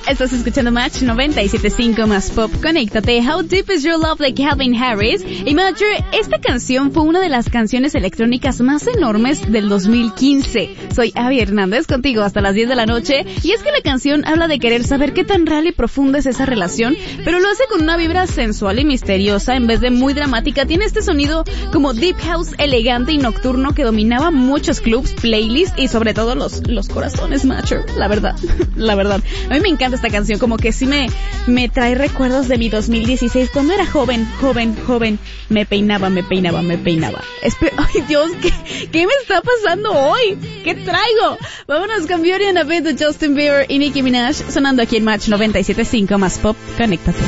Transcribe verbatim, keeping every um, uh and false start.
Estás escuchando Match noventa y siete punto cinco más Pop. Conéctate. How Deep Is Your Love de Calvin Harris. Y Matcher, esta canción fue una de las canciones electrónicas más enormes del dos mil quince. Soy Abby Hernández, contigo hasta las diez de la noche. Y es que la canción habla de querer saber qué tan real y profunda es esa relación, pero lo hace con una vibra sensual y misteriosa en vez de muy dramática. Tiene este sonido como deep house elegante y nocturno que dominaba muchos clubs, playlists y sobre todo los, los corazones, Matcher. La verdad, la verdad. A mí me encanta esta canción, como que sí me, me trae recuerdos de mi dos mil dieciséis, cuando era joven, joven, joven. Me peinaba, me peinaba, me peinaba. Espe- Ay, Dios, ¿qué, ¿qué me está pasando hoy? ¿Qué traigo? Vámonos con Beauty and the Beast de Justin Bieber y Nicki Minaj, sonando aquí en Match noventa y siete punto cinco más Pop. Conéctate.